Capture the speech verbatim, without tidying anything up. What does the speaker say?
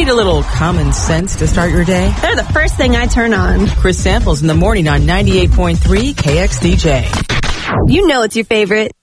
need a little common sense to start your day? They're the first thing I turn on. Chris Samples in the morning on ninety-eight point three K X D J. You know it's your favorite.